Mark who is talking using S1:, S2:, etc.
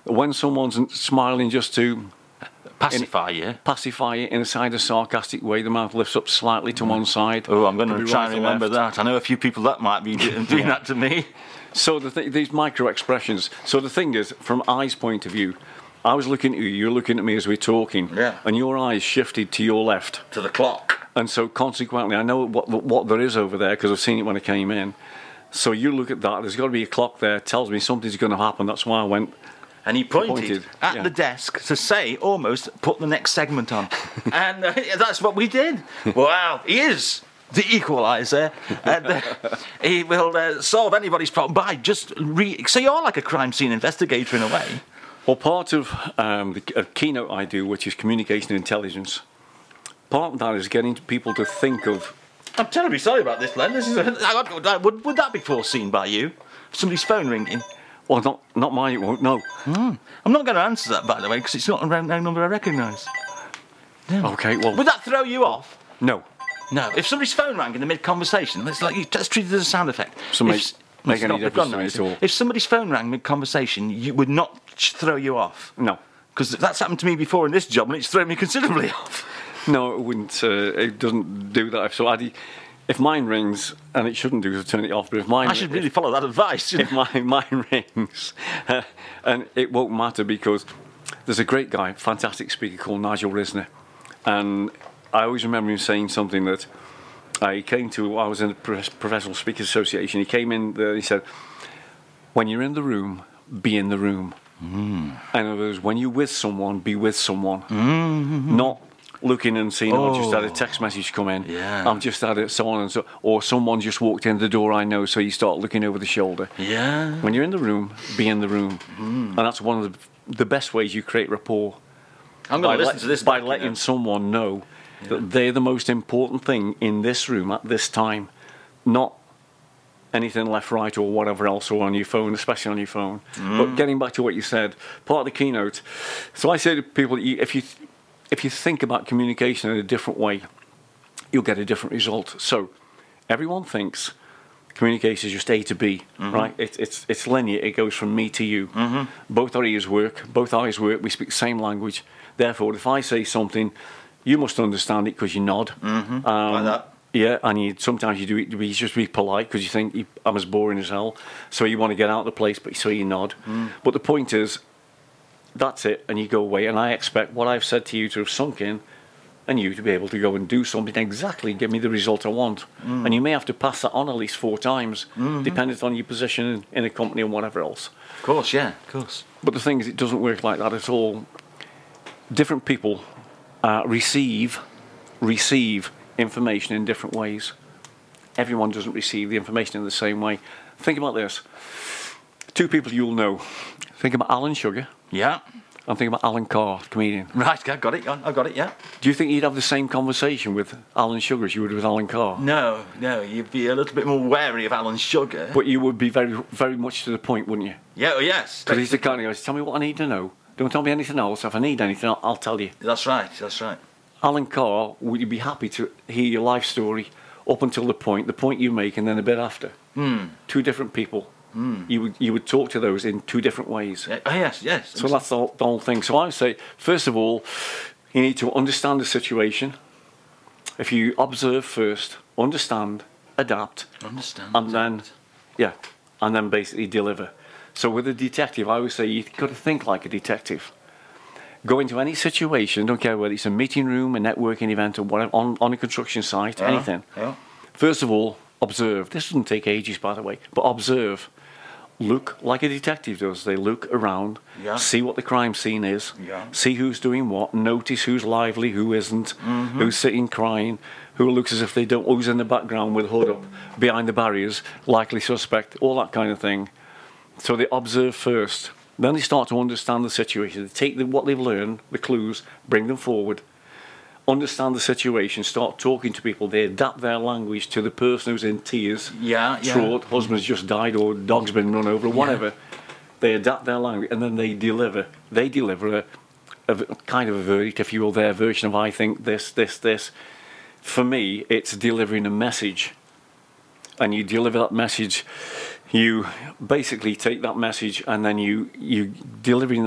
S1: when someone's smiling just to
S2: Pacify you
S1: in a side of sarcastic way, the mouth lifts up slightly to one side.
S2: Oh, I'm going to try
S1: right
S2: and remember that. I know a few people that might be doing that to me.
S1: So these micro expressions. So the thing is, from I's point of view, I was looking at you, you're looking at me as we're talking, and your eyes shifted to your left.
S2: To the clock.
S1: And so consequently, I know what there is over there because I've seen it when I came in. So you look at that, there's got to be a clock there, tells me something's going to happen. That's why I went.
S2: And he pointed at the desk to say, almost, put the next segment on. And that's what we did. Wow, he is the equaliser. And he will solve anybody's problem by just... So you're like a crime scene investigator in a way.
S1: Well, part of the keynote I do, which is communication intelligence, part of that is getting people to think of...
S2: I'm terribly sorry about this, Len. This is would that be foreseen by you? Somebody's phone ringing?
S1: Well, not mine, it won't, no.
S2: I'm not going to answer that, by the way, because it's not a number I recognise. No.
S1: Okay, well...
S2: Would that throw you off?
S1: No.
S2: No. If somebody's phone rang in the mid-conversation, let's treat it as a sound effect.
S1: Make any difference to me at all.
S2: If somebody's phone rang mid-conversation, you would not throw you off?
S1: No.
S2: Because that's happened to me before in this job, and it's thrown me considerably off.
S1: No, it wouldn't. It doesn't do that. So if mine rings, and it shouldn't do, to turn it off, but if mine...
S2: I should really follow that advice.
S1: If mine rings, and it won't matter, because there's a great guy, fantastic speaker called Nigel Risner, and I always remember him saying something that he came to... I was in the Professional Speakers Association. He came in there, he said, when you're in the room, be in the room. In other words, when you're with someone, be with someone. Not looking and seeing, I just had a text message come in.
S2: Yeah.
S1: I've just had it, so on and so, or someone just walked in the door I know, so you start looking over the shoulder.
S2: Yeah.
S1: When you're in the room, be in the room. And that's one of the best ways you create rapport.
S2: I'm going to listen to this
S1: by letting someone know that they're the most important thing in this room at this time, not anything left, right, or whatever else, or on your phone, especially on your phone. But getting back to what you said, part of the keynote, so I say to people, if you think about communication in a different way, you'll get a different result. So everyone thinks communication is just A to B, right? It's linear. It goes from me to you. Both our ears work. Both eyes work. We speak the same language. Therefore, if I say something, you must understand it because you nod.
S2: Like that.
S1: Yeah, and sometimes you do it to just be polite because you think I'm as boring as hell. So you want to get out of the place, but so you nod. But the point is, that's it, and you go away, and I expect what I've said to you to have sunk in, and you to be able to go and do something exactly, give me the result I want. And you may have to pass that on at least 4 times, depending on your position in a company and whatever else.
S2: Of course, yeah, of course.
S1: But the thing is, it doesn't work like that at all. Different people receive information in different ways. Everyone doesn't receive the information in the same way. Think about this. 2 people you'll know. Think about Alan Sugar.
S2: Yeah.
S1: I'm thinking about Alan Carr, comedian.
S2: Right, I got it, yeah.
S1: Do you think you'd have the same conversation with Alan Sugar as you would with Alan Carr?
S2: No, you'd be a little bit more wary of Alan Sugar.
S1: But you would be very, very much to the point, wouldn't you?
S2: Yeah, oh yes.
S1: Because he's the kind of guy, tell me what I need to know. Don't tell me anything else. If I need anything, I'll tell you.
S2: That's right.
S1: Alan Carr, would you be happy to hear your life story up until the point you make, and then a bit after? 2 different people. You would talk to those in 2 different ways.
S2: Yeah. Oh, yes.
S1: So that's the whole thing. So I would say, first of all, you need to understand the situation. If you observe first, understand, adapt, and then basically deliver. So with a detective, I would say you've got to think like a detective. Go into any situation, don't care whether it's a meeting room, a networking event, or whatever, on a construction site, anything. Yeah. First of all, observe. This doesn't take ages, by the way, but observe. Look like a detective does. They look around, see what the crime scene is, see who's doing what, notice who's lively, who isn't, who's sitting crying, who looks as if they don't, who's in the background with a hood up, behind the barriers, likely suspect, all that kind of thing. So they observe first. Then they start to understand the situation. They take what they've learned, the clues, bring them forward, understand the situation, start talking to people. They adapt their language to the person who's in tears, throat, husband's just died, or dog's been run over, or whatever. They adapt their language, and then they deliver. They deliver a kind of a verdict, if you will, their version of I think this. For me, it's delivering a message. And you deliver that message, you basically take that message and then you delivering